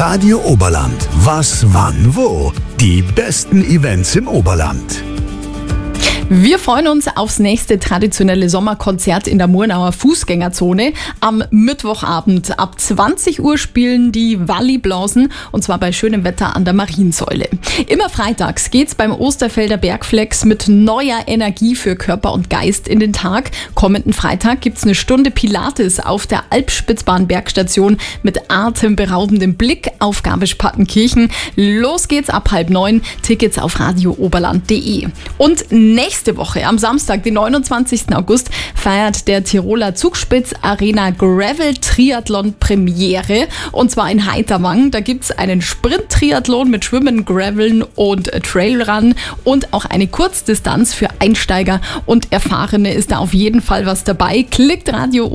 Radio Oberland. Was, wann, wo? Die besten Events im Oberland. Wir freuen uns aufs nächste traditionelle Sommerkonzert in der Murnauer Fußgängerzone. Am Mittwochabend ab 20 Uhr spielen die Walliblasen, und zwar bei schönem Wetter an der Mariensäule. Immer freitags geht's beim Osterfelder Bergflex mit neuer Energie für Körper und Geist in den Tag. Kommenden Freitag gibt's eine Stunde Pilates auf der Alpspitzbahn-Bergstation mit atemberaubendem Blick auf Garmisch-Partenkirchen. Los geht's ab 8:30. Tickets auf radiooberland.de. Und nächste Woche, am Samstag, den 29. August, feiert der Tiroler Zugspitz Arena Gravel Triathlon Premiere, und zwar in Heiterwang. Da gibt es einen Sprint-Triathlon mit Schwimmen, Graveln und Trailrun und auch eine Kurzdistanz für Einsteiger und Erfahrene ist da auf jeden Fall was dabei. Klickt Radio